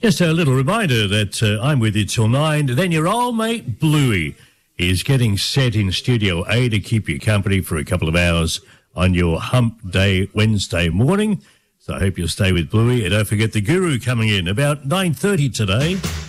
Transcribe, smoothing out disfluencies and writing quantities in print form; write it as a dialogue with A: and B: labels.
A: Just a little reminder that I'm with you till 9. Then your old mate Bluey is getting set in Studio A to keep you company for a couple of hours on your Hump Day Wednesday morning. So I hope you'll stay with Bluey. And don't forget the Guru coming in about 9:30 today.